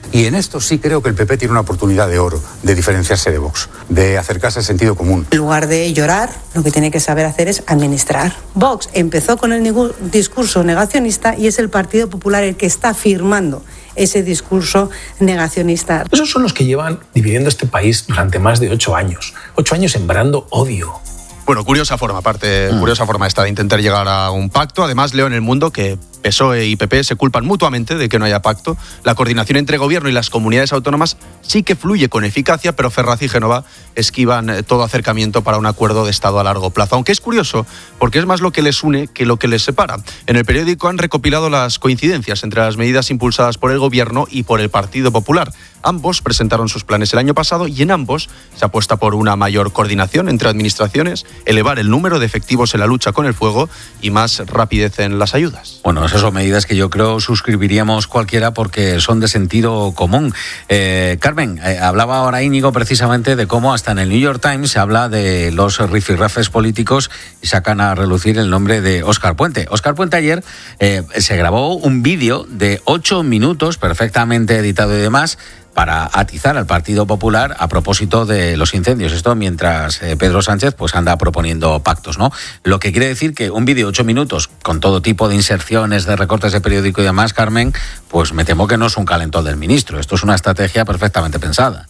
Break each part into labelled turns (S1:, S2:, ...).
S1: Y en esto sí creo que el PP tiene una oportunidad de oro de diferenciarse de Vox, de acercarse al sentido común.
S2: En lugar de llorar, lo que tiene que saber hacer es administrar. Vox empezó con el discurso negacionista y es el Partido Popular el que está firmando ese discurso negacionista.
S3: Esos son los que llevan dividiendo este país durante más de 8 años. 8 años sembrando odio.
S4: Bueno, curiosa forma esta de intentar llegar a un pacto. Además, leo en El Mundo que PSOE y PP se culpan mutuamente de que no haya pacto. La coordinación entre gobierno y las comunidades autónomas sí que fluye con eficacia, pero Ferraz y Génova esquivan todo acercamiento para un acuerdo de Estado a largo plazo. Aunque es curioso, porque es más lo que les une que lo que les separa. En El Periódico han recopilado las coincidencias entre las medidas impulsadas por el gobierno y por el Partido Popular. Ambos presentaron sus planes el año pasado y en ambos se apuesta por una mayor coordinación entre administraciones, elevar el número de efectivos en la lucha con el fuego y más rapidez en las ayudas.
S5: Bueno, esas son medidas que yo creo suscribiríamos cualquiera porque son de sentido común. Carmen, hablaba ahora Íñigo precisamente de cómo hasta en el New York Times se habla de los rifirrafes políticos y sacan a relucir el nombre de Óscar Puente. Óscar Puente ayer se grabó un vídeo de 8 minutos perfectamente editado y demás para atizar al Partido Popular a propósito de los incendios. Esto mientras Pedro Sánchez pues anda proponiendo pactos, ¿no? Lo que quiere decir que un vídeo de 8 minutos con todo tipo de inserciones, de recortes de periódico y demás, Carmen, pues me temo que no es un calentón del ministro. Esto es una estrategia perfectamente pensada.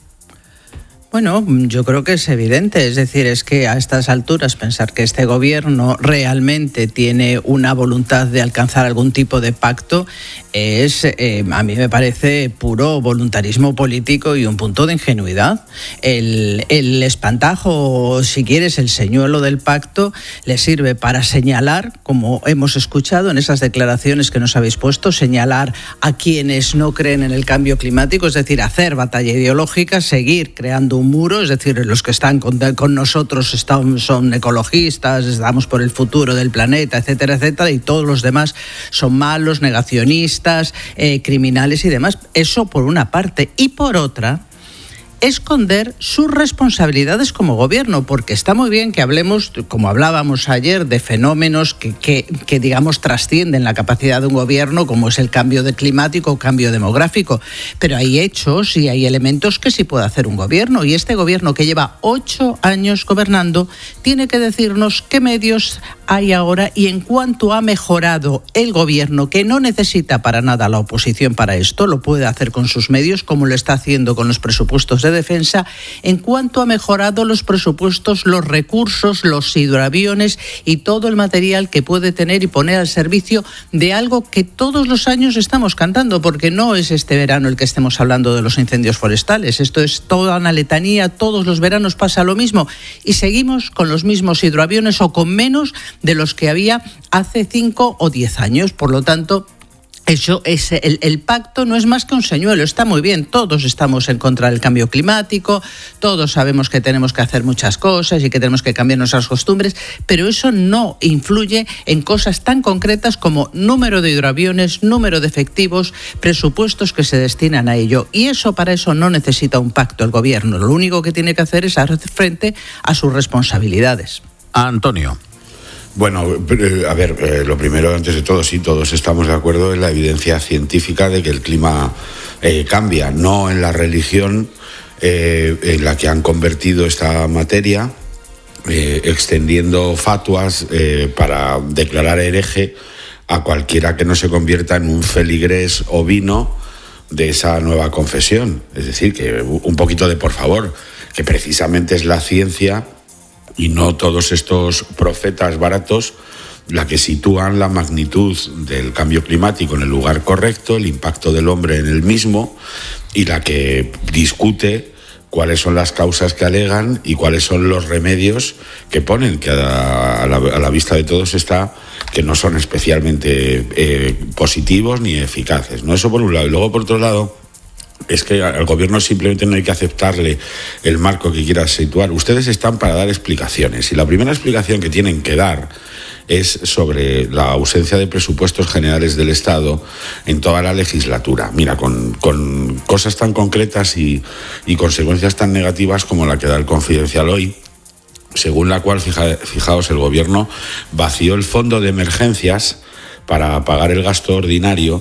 S6: Bueno, yo creo que es evidente, es decir, es que a estas alturas pensar que este gobierno realmente tiene una voluntad de alcanzar algún tipo de pacto es, a mí me parece puro voluntarismo político y un punto de ingenuidad. El espantajo, si quieres, el señuelo del pacto le sirve para señalar, como hemos escuchado en esas declaraciones que nos habéis puesto, señalar a quienes no creen en el cambio climático, es decir, hacer batalla ideológica, seguir creando un muro, es decir, los que están con nosotros son ecologistas, estamos por el futuro del planeta, etcétera, etcétera, y todos los demás son malos, negacionistas, criminales y demás. Eso por una parte. Y por otra, esconder sus responsabilidades como gobierno, porque está muy bien que hablemos, como hablábamos ayer, de fenómenos que digamos trascienden la capacidad de un gobierno, como es el cambio climático o cambio demográfico, pero hay hechos y hay elementos que sí puede hacer un gobierno, y este gobierno que lleva 8 años gobernando tiene que decirnos qué medios hay ahora y en cuánto ha mejorado el gobierno, que no necesita para nada la oposición para esto, lo puede hacer con sus medios, como lo está haciendo con los presupuestos de defensa, en cuanto ha mejorado los presupuestos, los recursos, los hidroaviones y todo el material que puede tener y poner al servicio de algo que todos los años estamos cantando, porque no es este verano el que estemos hablando de los incendios forestales, esto es toda una letanía, todos los veranos pasa lo mismo y seguimos con los mismos hidroaviones o con menos de los que había hace 5 o 10 años, por lo tanto eso es el pacto no es más que un señuelo, está muy bien, todos estamos en contra del cambio climático, todos sabemos que tenemos que hacer muchas cosas y que tenemos que cambiar nuestras costumbres, pero eso no influye en cosas tan concretas como número de hidroaviones, número de efectivos, presupuestos que se destinan a ello, y eso para eso no necesita un pacto el gobierno, lo único que tiene que hacer es hacer frente a sus responsabilidades.
S5: Antonio.
S7: Bueno, a ver, lo primero, antes de todo, sí, todos estamos de acuerdo en la evidencia científica de que el clima cambia, no en la religión en la que han convertido esta materia, extendiendo fatuas para declarar hereje a cualquiera que no se convierta en un feligrés ovino de esa nueva confesión. Es decir, que un poquito de por favor, que precisamente es la ciencia y no todos estos profetas baratos la que sitúan la magnitud del cambio climático en el lugar correcto, el impacto del hombre en el mismo, y la que discute cuáles son las causas que alegan y cuáles son los remedios que ponen, que a la vista de todos está que no son especialmente positivos ni eficaces, ¿no? Eso por un lado. Y luego, por otro lado, es que al gobierno simplemente no hay que aceptarle el marco que quiera situar. Ustedes están para dar explicaciones, y la primera explicación que tienen que dar es sobre la ausencia de presupuestos generales del Estado en toda la legislatura. Mira, con cosas tan concretas y consecuencias tan negativas como la que da el Confidencial hoy, según la cual, fijaos, el gobierno vació el fondo de emergencias para pagar el gasto ordinario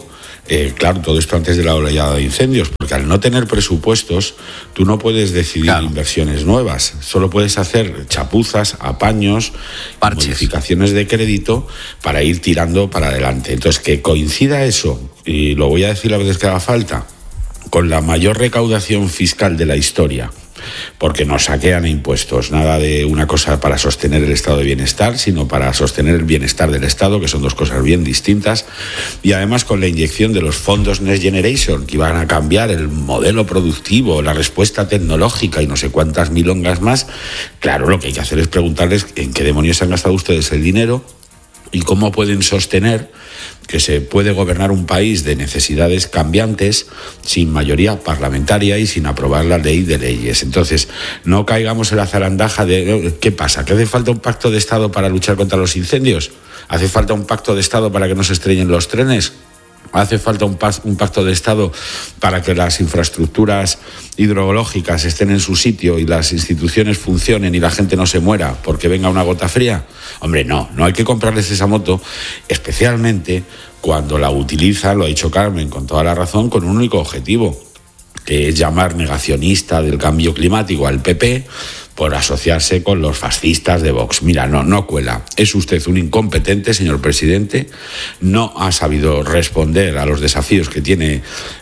S7: Claro, todo esto antes de la oleada de incendios, porque al no tener presupuestos, tú no puedes decidir inversiones nuevas, solo puedes hacer chapuzas, apaños, modificaciones de crédito para ir tirando para adelante. Entonces, que coincida eso, y lo voy a decir las veces que haga falta, con la mayor recaudación fiscal de la historia, porque nos saquean impuestos, nada de una cosa para sostener el estado de bienestar, sino para sostener el bienestar del Estado, que son dos cosas bien distintas, y además con la inyección de los fondos Next Generation, que iban a cambiar el modelo productivo, la respuesta tecnológica y no sé cuántas milongas más. Claro, lo que hay que hacer es preguntarles en qué demonios han gastado ustedes el dinero y cómo pueden sostener que se puede gobernar un país de necesidades cambiantes sin mayoría parlamentaria y sin aprobar la ley de leyes. Entonces, no caigamos en la zarandaja de ¿qué pasa? ¿Que hace falta un pacto de Estado para luchar contra los incendios? ¿Hace falta un pacto de Estado para que no se estrellen los trenes? ¿Hace falta un pacto de Estado para que las infraestructuras hidrológicas estén en su sitio y las instituciones funcionen y la gente no se muera porque venga una gota fría? Hombre, no hay que comprarles esa moto, especialmente cuando la utilizan, lo ha dicho Carmen con toda la razón, con un único objetivo, que es llamar negacionista del cambio climático al PP por asociarse con los fascistas de Vox. Mira, no cuela. Es usted un incompetente, señor presidente. No ha sabido responder a los desafíos que tiene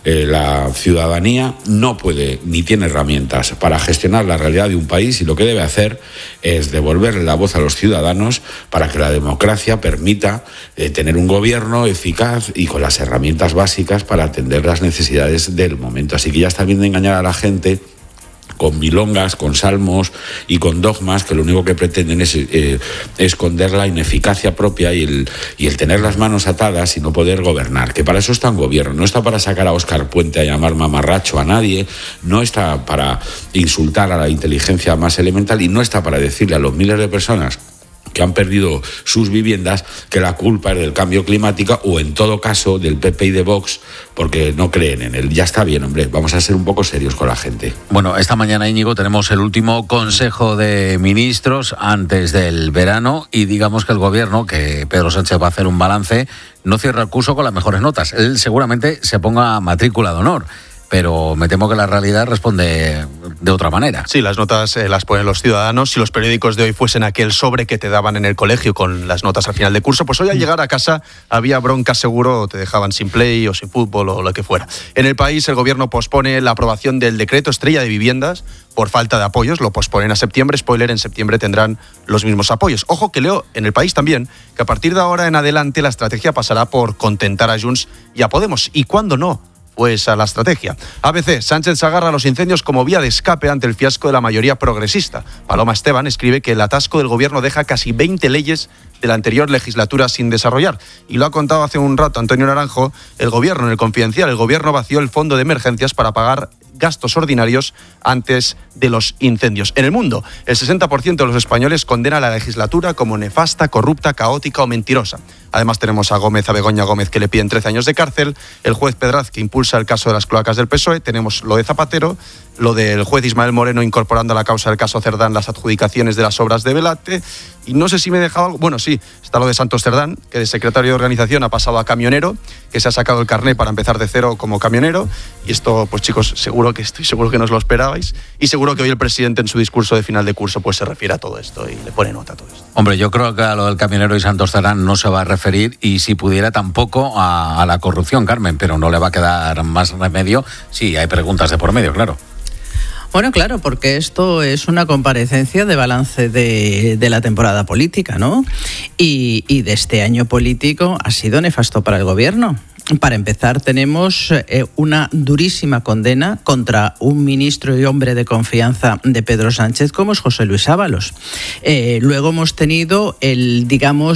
S7: la ciudadanía. No puede ni tiene herramientas para gestionar la realidad de un país, y lo que debe hacer es devolverle la voz a los ciudadanos para que la democracia permita tener un gobierno eficaz y con las herramientas básicas para atender las necesidades del momento. Así que ya está bien de engañar a la gente con milongas, con salmos y con dogmas que lo único que pretenden es esconder la ineficacia propia y el tener las manos atadas y no poder gobernar, que para eso está un gobierno. No está para sacar a Óscar Puente a llamar mamarracho a nadie, no está para insultar a la inteligencia más elemental y no está para decirle a los miles de personas que han perdido sus viviendas que la culpa es del cambio climático o en todo caso del PP y de Vox porque no creen en él. Ya está bien, hombre, vamos a ser un poco serios con la gente.
S5: Bueno, esta mañana, Íñigo, tenemos el último Consejo de Ministros antes del verano y digamos que el gobierno, que Pedro Sánchez va a hacer un balance, no cierra el curso con las mejores notas. Él seguramente se ponga matrícula de honor, pero me temo que la realidad responde de otra manera.
S4: Sí, las notas las ponen los ciudadanos. Si los periódicos de hoy fuesen aquel sobre que te daban en el colegio con las notas al final de curso, pues hoy al llegar a casa había bronca seguro, te dejaban sin play o sin fútbol o lo que fuera. En el país el gobierno pospone la aprobación del decreto estrella de viviendas por falta de apoyos, lo posponen a septiembre. Spoiler, en septiembre tendrán los mismos apoyos. Ojo que leo en el país también que a partir de ahora en adelante la estrategia pasará por contentar a Junts y a Podemos. ¿Y cuándo no? Pues a la estrategia. ABC, Sánchez se agarra a los incendios como vía de escape ante el fiasco de la mayoría progresista. Paloma Esteban escribe que el atasco del gobierno deja casi 20 leyes de la anterior legislatura sin desarrollar. Y lo ha contado hace un rato Antonio Naranjo, el gobierno, en el Confidencial, el gobierno vació el fondo de emergencias para pagar gastos ordinarios antes de los incendios. En el mundo, el 60% de los españoles condena a la legislatura como nefasta, corrupta, caótica o mentirosa. Además tenemos a Begoña Gómez, que le piden 13 años de cárcel, el juez Pedraz, que impulsa el caso de las cloacas del PSOE, tenemos lo de Zapatero, lo del juez Ismael Moreno incorporando a la causa del caso Cerdán las adjudicaciones de las obras de Velate, y no sé si me he dejado algo. Bueno, sí, está lo de Santos Cerdán, que de secretario de organización ha pasado a camionero, que se ha sacado el carné para empezar de cero como camionero, y esto, pues chicos, estoy seguro que no os lo esperabais, y seguro que hoy el presidente en su discurso de final de curso pues se refiere a todo esto y le pone nota a todo esto.
S5: Hombre, yo creo que a lo del camionero y Santos Cerdán no se va a referir, y si pudiera tampoco a la corrupción, Carmen, pero no le va a quedar más remedio si hay preguntas de por medio, claro.
S6: Bueno, claro, porque esto es una comparecencia de balance de la temporada política, ¿no? Y de este año político ha sido nefasto para el gobierno. Para empezar, tenemos una durísima condena contra un ministro y hombre de confianza de Pedro Sánchez como es José Luis Ábalos. Luego hemos tenido el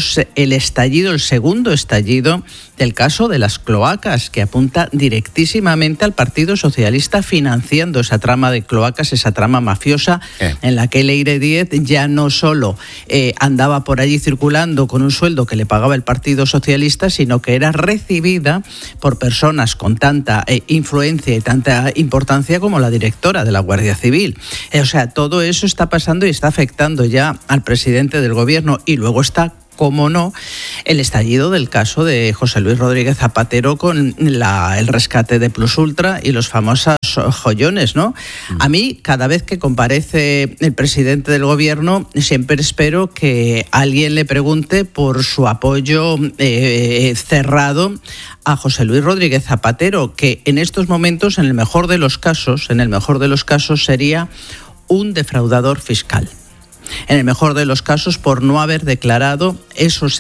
S6: segundo estallido del caso de las cloacas, que apunta directísimamente al Partido Socialista financiando esa trama de cloacas, esa trama mafiosa en la que Leire Díez ya no solo andaba por allí circulando con un sueldo que le pagaba el Partido Socialista, sino que era recibida por personas con tanta influencia y tanta importancia como la directora de la Guardia Civil. O sea, todo eso está pasando y está afectando ya al presidente del gobierno, y luego está cómo no, el estallido del caso de José Luis Rodríguez Zapatero con el rescate de Plus Ultra y los famosos joyones, ¿no? A mí, cada vez que comparece el presidente del gobierno, siempre espero que alguien le pregunte por su apoyo cerrado a José Luis Rodríguez Zapatero, que en estos momentos, en el mejor de los casos, sería un defraudador fiscal. En el mejor de los casos, por no haber declarado esos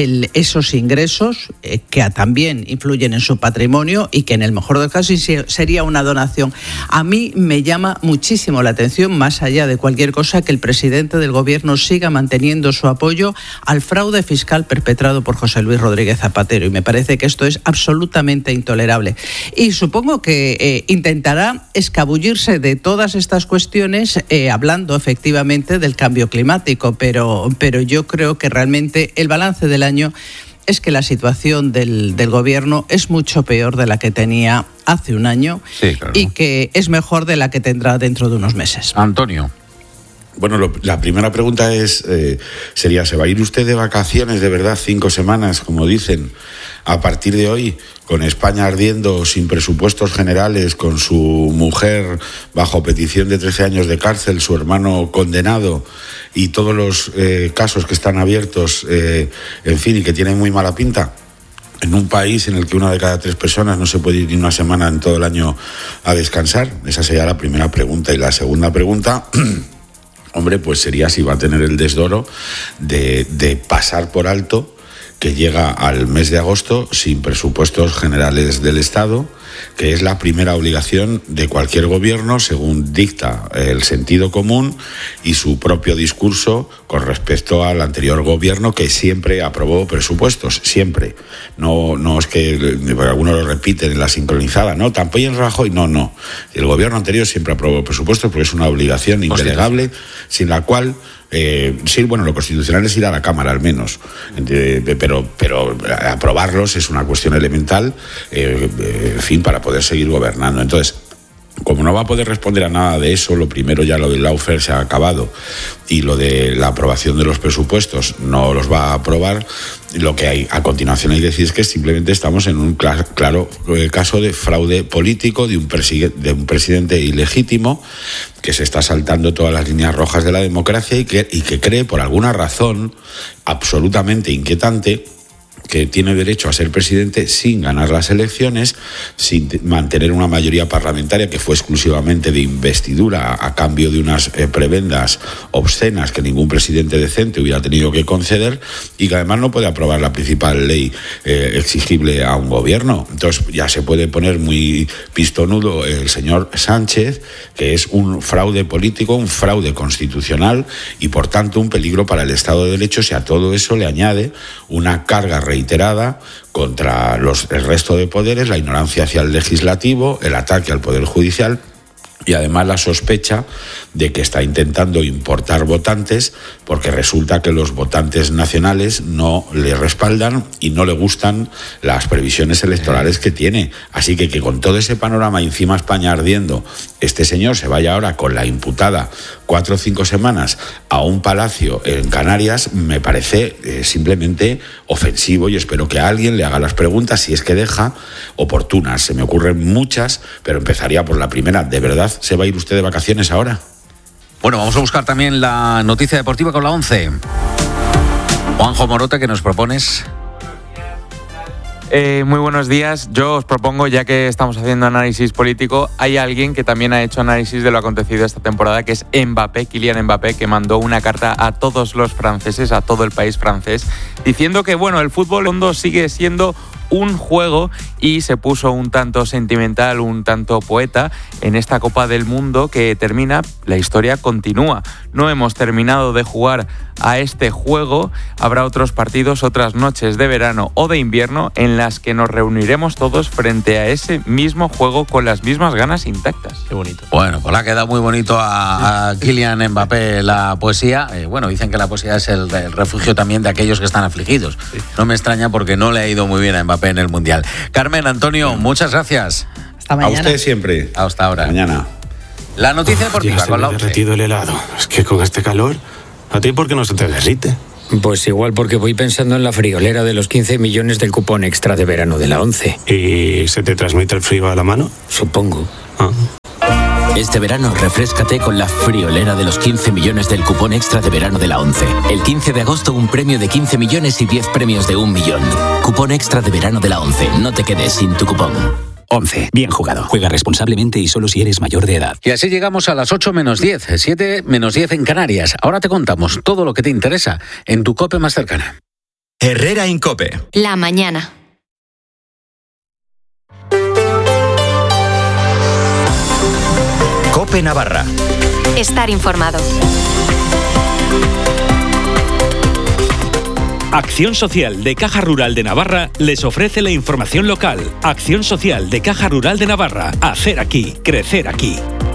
S6: ingresos que también influyen en su patrimonio y que en el mejor de los casos sería una donación. A mí me llama muchísimo la atención, más allá de cualquier cosa, que el presidente del gobierno siga manteniendo su apoyo al fraude fiscal perpetrado por José Luis Rodríguez Zapatero, y me parece que esto es absolutamente intolerable. Y supongo que intentará escabullirse de todas estas cuestiones hablando efectivamente del cambio climático, pero yo creo que realmente el balance del año es que la situación del gobierno es mucho peor de la que tenía hace un año, sí, claro, y que es mejor de la que tendrá dentro de unos meses.
S5: Antonio.
S7: Bueno, la primera pregunta sería, ¿se va a ir usted de vacaciones de verdad 5 semanas, como dicen, a partir de hoy, con España ardiendo, sin presupuestos generales, con su mujer bajo petición de 13 años de cárcel, su hermano condenado y todos los casos que están abiertos, en fin, y que tienen muy mala pinta? En un país en el que 1 de cada 3 personas no se puede ir ni una semana en todo el año a descansar. Esa sería la primera pregunta. Y la segunda pregunta, hombre, pues sería si va a tener el desdoro de pasar por alto que llega al mes de agosto sin presupuestos generales del Estado, que es la primera obligación de cualquier gobierno, según dicta el sentido común y su propio discurso con respecto al anterior gobierno, que siempre aprobó presupuestos, siempre. No es que algunos lo repiten en la sincronizada, no, tampoco en Rajoy, no. El gobierno anterior siempre aprobó presupuestos porque es una obligación indelegable, sin la cual... sí, bueno, lo constitucional es ir a la Cámara al menos, pero aprobarlos es una cuestión elemental, en fin, para poder seguir gobernando. Entonces, como no va a poder responder a nada de eso, lo primero, ya lo del lawfare se ha acabado y lo de la aprobación de los presupuestos no los va a aprobar. Lo que hay a continuación hay que decir es que simplemente estamos en un claro caso de fraude político de un presidente ilegítimo que se está saltando todas las líneas rojas de la democracia y que cree, por alguna razón absolutamente inquietante, que tiene derecho a ser presidente sin ganar las elecciones, sin mantener una mayoría parlamentaria que fue exclusivamente de investidura a cambio de unas prebendas obscenas que ningún presidente decente hubiera tenido que conceder, y que además no puede aprobar la principal ley exigible a un gobierno. Entonces ya se puede poner muy pistonudo el señor Sánchez, que es un fraude político, un fraude constitucional y por tanto un peligro para el Estado de Derecho, si a todo eso le añade una carga reiterada contra el resto de poderes, la ignorancia hacia el legislativo, el ataque al poder judicial y además la sospecha de que está intentando importar votantes, porque resulta que los votantes nacionales no le respaldan y no le gustan las previsiones electorales que tiene. Así que con todo ese panorama y encima España ardiendo, este señor se vaya ahora con la imputada 4 o 5 semanas a un palacio en Canarias, me parece simplemente ofensivo, y espero que alguien le haga las preguntas, si es que deja, oportunas. Se me ocurren muchas, pero empezaría por la primera. ¿De verdad se va a ir usted de vacaciones ahora?
S5: Bueno, vamos a buscar también la noticia deportiva con la 11. Juanjo Morota, ¿qué nos propones?
S8: Muy buenos días. Yo os propongo, ya que estamos haciendo análisis político, hay alguien que también ha hecho análisis de lo acontecido esta temporada, que es Mbappé, Kylian Mbappé, que mandó una carta a todos los franceses, a todo el país francés, diciendo que, bueno, el fútbol fondo sigue siendo un juego, y se puso un tanto sentimental, un tanto poeta en esta Copa del Mundo que termina. La historia continúa. No hemos terminado de jugar a este juego. Habrá otros partidos, otras noches de verano o de invierno en las que nos reuniremos todos frente a ese mismo juego con las mismas ganas intactas.
S5: Qué bonito. Bueno, pues le ha quedado muy bonito a Kylian Mbappé la poesía. Bueno, dicen que la poesía es el refugio también de aquellos que están afligidos. No me extraña, porque no le ha ido muy bien a Mbappé en el Mundial. Carmen, Antonio, muchas gracias.
S6: Hasta mañana.
S7: A usted siempre.
S5: Hasta ahora.
S7: Mañana.
S5: La noticia deportiva
S3: Ya se
S5: con
S3: me
S5: la
S3: ha derretido el helado. Es que con este calor, ¿a ti por qué no se te derrite?
S9: Pues igual porque voy pensando en la friolera de los 15 millones del cupón extra de verano de la 11.
S10: ¿Y se te transmite el frío a la mano?
S9: Supongo.
S11: Este verano refréscate con la friolera de los 15 millones del cupón extra de verano de la 11. El 15 de agosto un premio de 15 millones y 10 premios de 1 millón. Cupón extra de verano de la 11. No te quedes sin tu cupón.
S12: 11. Bien jugado. Juega responsablemente y solo si eres mayor de edad.
S5: Y así llegamos a las 8 menos 10, 7 menos 10 en Canarias. Ahora te contamos todo lo que te interesa en tu COPE más cercana.
S13: Herrera Incope.
S14: La mañana.
S13: COPE Navarra.
S14: Estar informado.
S15: Acción Social de Caja Rural de Navarra les ofrece la información local. Acción Social de Caja Rural de Navarra. Hacer aquí, crecer aquí.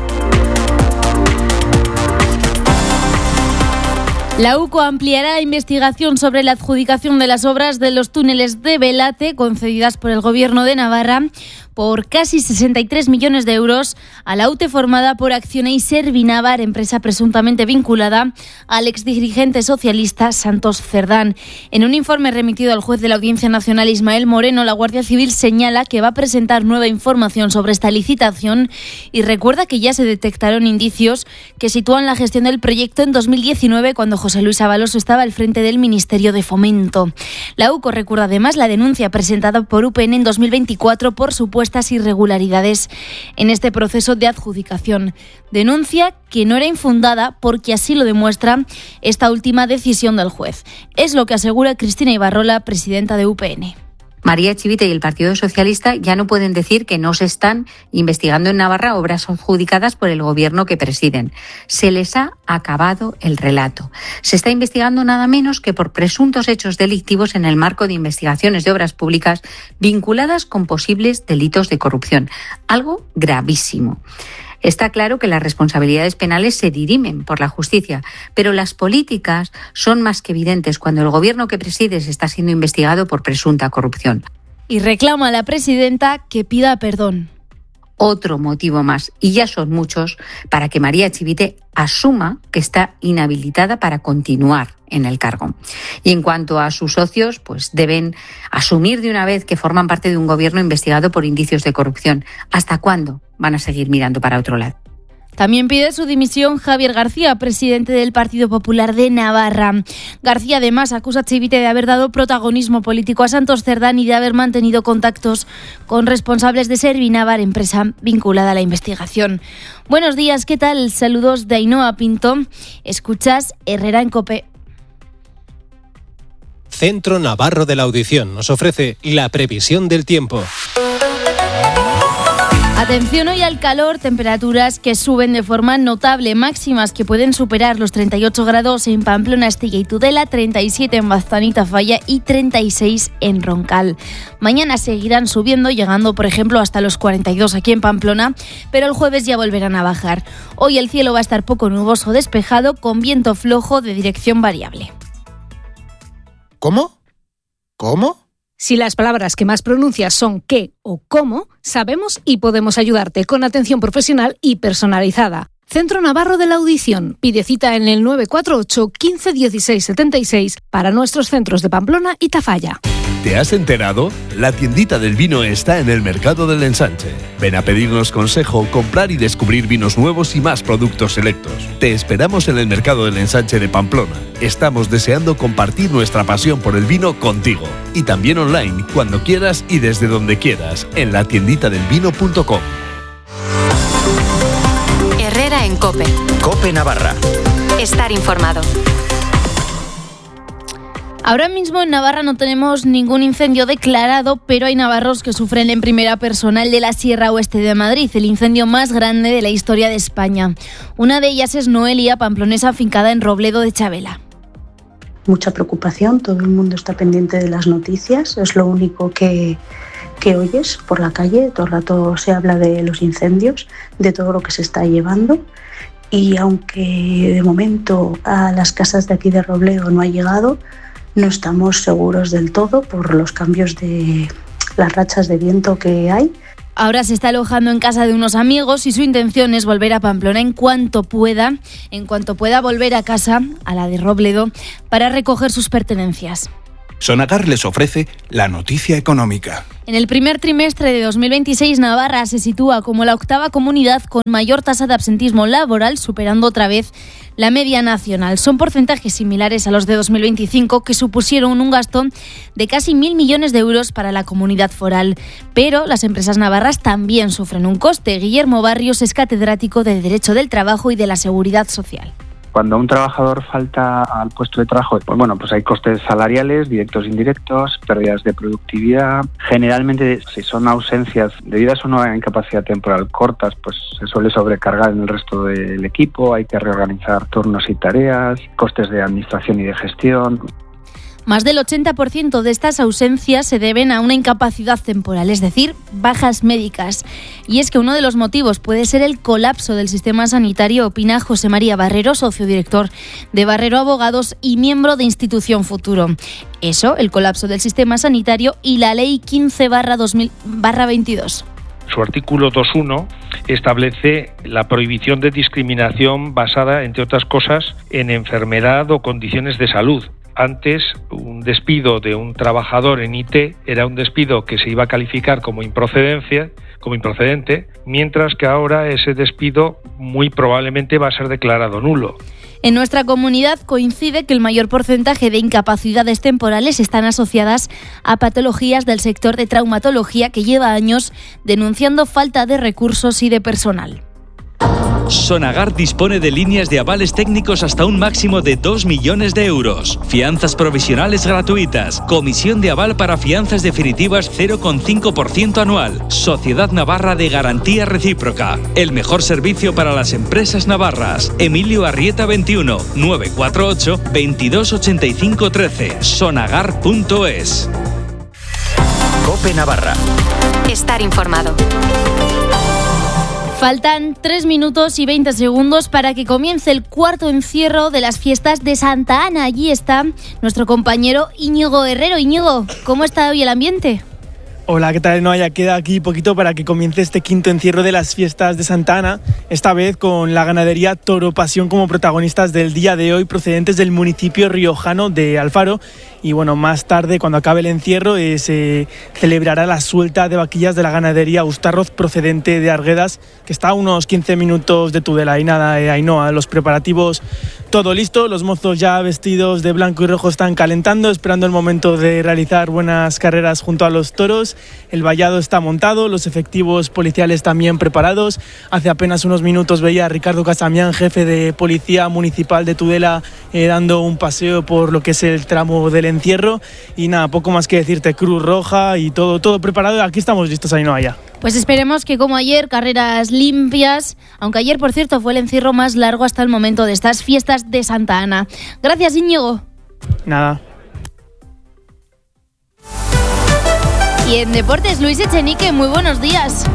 S16: La UCO ampliará la investigación sobre la adjudicación de las obras de los túneles de Belate concedidas por el Gobierno de Navarra por casi 63 millones de euros a la UTE formada por Acciona y Servinavar, empresa presuntamente vinculada al exdirigente socialista Santos Cerdán. En un informe remitido al juez de la Audiencia Nacional Ismael Moreno, la Guardia Civil señala que va a presentar nueva información sobre esta licitación y recuerda que ya se detectaron indicios que sitúan la gestión del proyecto en 2019, cuando José Luis Ábalos estaba al frente del Ministerio de Fomento. La UCO recuerda además la denuncia presentada por UPN en 2024 por supuestas irregularidades en este proceso de adjudicación. Denuncia que no era infundada porque así lo demuestra esta última decisión del juez. Es lo que asegura Cristina Ibarrola, presidenta de UPN.
S17: María Echivite y el Partido Socialista ya no pueden decir que no se están investigando en Navarra obras adjudicadas por el gobierno que presiden. Se les ha acabado el relato. Se está investigando nada menos que por presuntos hechos delictivos en el marco de investigaciones de obras públicas vinculadas con posibles delitos de corrupción. Algo gravísimo. Está claro que las responsabilidades penales se dirimen por la justicia, pero las políticas son más que evidentes cuando el gobierno que presides está siendo investigado por presunta corrupción.
S16: Y reclama a la presidenta que pida perdón.
S17: Otro motivo más, y ya son muchos, para que María Echivite asuma que está inhabilitada para continuar en el cargo. Y en cuanto a sus socios, pues deben asumir de una vez que forman parte de un gobierno investigado por indicios de corrupción. ¿Hasta cuándo van a seguir mirando para otro lado?
S16: También pide su dimisión Javier García, presidente del Partido Popular de Navarra. García además acusa a Echivite de haber dado protagonismo político a Santos Cerdán y de haber mantenido contactos con responsables de Servinavar, empresa vinculada a la investigación. Buenos días, ¿qué tal? Saludos de Ainhoa Pinto. Escuchas Herrera en COPE.
S18: Centro Navarro de la Audición nos ofrece la previsión del tiempo.
S16: Atención hoy al calor, temperaturas que suben de forma notable, máximas que pueden superar los 38 grados en Pamplona, Estella y Tudela, 37 en Baztanita Falla y 36 en Roncal. Mañana seguirán subiendo, llegando por ejemplo hasta los 42 aquí en Pamplona, pero el jueves ya volverán a bajar. Hoy el cielo va a estar poco nuboso despejado con viento flojo de dirección variable.
S19: ¿Cómo?
S20: Si las palabras que más pronuncias son qué o cómo, sabemos y podemos ayudarte con atención profesional y personalizada. Centro Navarro de la Audición. Pide cita en el 948 15 16 76 para nuestros centros de Pamplona y Tafalla.
S21: ¿Te has enterado? La tiendita del vino está en el Mercado del Ensanche. Ven a pedirnos consejo, comprar y descubrir vinos nuevos y más productos selectos. Te esperamos en el Mercado del Ensanche de Pamplona. Estamos deseando compartir nuestra pasión por el vino contigo. Y también online, cuando quieras y desde donde quieras, en latienditadelvino.com.
S14: Herrera en COPE.
S13: COPE Navarra.
S14: Estar informado.
S16: Ahora mismo en Navarra no tenemos ningún incendio declarado, pero hay navarros que sufren en primera persona el de la Sierra Oeste de Madrid, el incendio más grande de la historia de España. Una de ellas es Noelia, pamplonesa afincada en Robledo de Chabela.
S2: Mucha preocupación, todo el mundo está pendiente de las noticias, es lo único que oyes por la calle, todo el rato se habla de los incendios, de todo lo que se está llevando. Y aunque de momento a las casas de aquí de Robledo no ha llegado, no estamos seguros del todo por los cambios de las rachas de viento que hay
S16: Ahora se está alojando en casa de unos amigos y su intención es volver a Pamplona en cuanto pueda volver a casa, a la de Robledo, para recoger sus pertenencias.
S19: Sonagar les ofrece la noticia económica.
S16: En el primer trimestre de 2026, Navarra se sitúa como la octava comunidad con mayor tasa de absentismo laboral, superando otra vez la media nacional. Son porcentajes similares a los de 2025, que supusieron un gasto de casi 1.000 millones de euros para la comunidad foral. Pero las empresas navarras también sufren un coste. Guillermo Barrios es catedrático de Derecho del Trabajo y de la Seguridad Social.
S22: Cuando un trabajador falta al puesto de trabajo, pues hay costes salariales, directos e indirectos, pérdidas de productividad. Generalmente, si son ausencias debidas a una incapacidad temporal cortas, pues se suele sobrecargar en el resto del equipo, hay que reorganizar turnos y tareas, costes de administración y de gestión.
S16: Más del 80% de estas ausencias se deben a una incapacidad temporal, es decir, bajas médicas. Y es que uno de los motivos puede ser el colapso del sistema sanitario, opina José María Barrero, socio director de Barrero Abogados y miembro de Institución Futuro. Eso, el colapso del sistema sanitario y la Ley 15/2022.
S23: Su artículo 2.1 establece la prohibición de discriminación basada, entre otras cosas, en enfermedad o condiciones de salud. Antes, un despido de un trabajador en IT era un despido que se iba a calificar como improcedente, mientras que ahora ese despido muy probablemente va a ser declarado nulo.
S16: En nuestra comunidad coincide que el mayor porcentaje de incapacidades temporales están asociadas a patologías del sector de traumatología, que lleva años denunciando falta de recursos y de personal.
S15: Sonagar dispone de líneas de avales técnicos hasta un máximo de 2 millones de euros. Fianzas provisionales gratuitas. Comisión de aval para fianzas definitivas 0,5% anual. Sociedad Navarra de Garantía Recíproca. El mejor servicio para las empresas navarras. Emilio Arrieta 21 948 2285 13. Sonagar.es.
S13: COPE Navarra.
S14: Estar informado.
S16: Faltan 3 minutos y 20 segundos para que comience el cuarto encierro de las fiestas de Santa Ana. Allí está nuestro compañero Íñigo Herrero. Íñigo, ¿cómo está hoy el ambiente?
S24: Hola, ¿qué tal? Ya queda aquí poquito para que comience este quinto encierro de las fiestas de Santa Ana, esta vez con la ganadería Toro Pasión como protagonistas del día de hoy, procedentes del municipio riojano de Alfaro. Y bueno, más tarde, cuando acabe el encierro, se celebrará la suelta de vaquillas de la ganadería Ustarroz, procedente de Arguedas, que está a unos 15 minutos de Tudela. Y nada, Ainhoa, los preparativos, todo listo. Los mozos ya vestidos de blanco y rojo están calentando, esperando el momento de realizar buenas carreras junto a los toros. El vallado está montado, los efectivos policiales también preparados. Hace apenas unos minutos veía a Ricardo Casamián, jefe de Policía Municipal de Tudela, dando un paseo por lo que es el tramo del encierro. Y nada, poco más que decirte, Cruz Roja y todo preparado. Aquí estamos listos, Ainhoa, ya.
S16: Pues esperemos que, como ayer, carreras limpias, aunque ayer, por cierto, fue el encierro más largo hasta el momento de estas fiestas de Santa Ana. Gracias, Íñigo.
S24: Nada.
S16: Y en deportes, Luis Echenique, muy buenos días.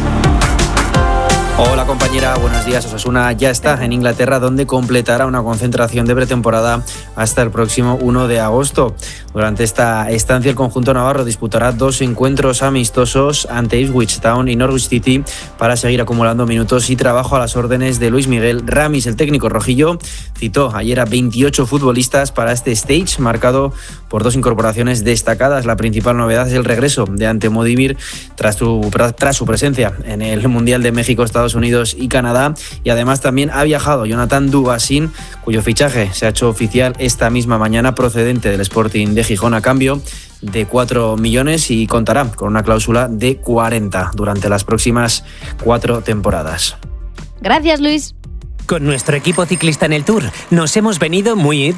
S25: Hola compañera, buenos días. Osasuna ya está en Inglaterra, donde completará una concentración de pretemporada hasta el próximo 1 de agosto. Durante esta estancia el conjunto navarro disputará 2 encuentros amistosos ante Ipswich Town y Norwich City para seguir acumulando minutos y trabajo a las órdenes de Luis Miguel Ramis. El técnico rojillo citó ayer a 28 futbolistas para este stage, marcado por 2 incorporaciones destacadas. La principal novedad es el regreso de Ante Modimir tras su presencia en el Mundial de México, Estados Unidos y Canadá, y además también ha viajado Jonathan Dubasin, cuyo fichaje se ha hecho oficial esta misma mañana, procedente del Sporting de Gijón, a cambio de 4 millones y contará con una cláusula de 40 durante las próximas 4 temporadas.
S16: Gracias, Luis.
S13: Con nuestro equipo ciclista en el Tour nos hemos venido muy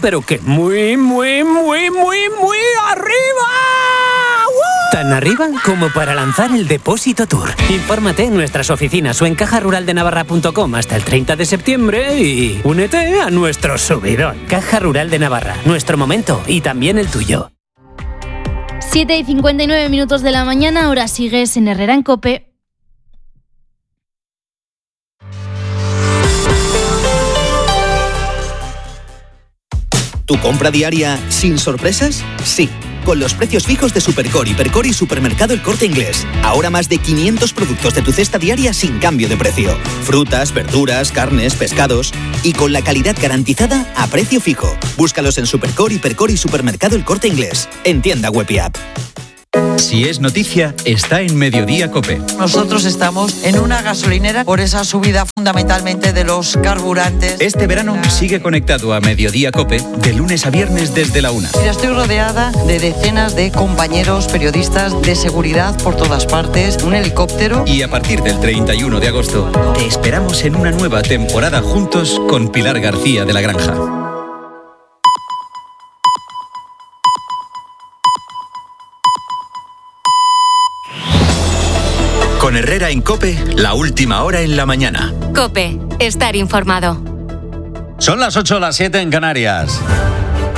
S13: arriba. Tan arriba como para lanzar el Depósito Tour. Infórmate en nuestras oficinas o en cajaruraldenavarra.com hasta el 30 de septiembre y únete a nuestro subidón. Caja Rural de Navarra, nuestro momento y también el tuyo.
S16: 7:59 de la mañana, ahora sigues en Herrera en COPE.
S26: ¿Tu compra diaria sin sorpresas? Sí.
S1: con los precios fijos de Supercore, Hipercore y Supermercado El Corte Inglés. Ahora más de 500 productos de tu cesta diaria sin cambio de precio. Frutas, verduras, carnes, pescados y con la calidad garantizada a precio fijo. Búscalos en Supercore, Hipercore y Supermercado El Corte Inglés. En tienda web y app.
S4: Si es noticia, está en Mediodía COPE.
S6: Nosotros estamos en una gasolinera por esa subida fundamentalmente de los carburantes.
S4: Este verano sigue conectado a Mediodía COPE de lunes a viernes desde la 1.
S6: Mira, estoy rodeada de decenas de compañeros periodistas de seguridad por todas partes, un helicóptero.
S4: Y a partir del 31 de agosto te esperamos en una nueva temporada juntos con Pilar García de la Granja.
S7: Con Herrera en COPE, la última hora en la mañana.
S14: COPE, estar informado.
S5: Son las 8, las 7 en Canarias.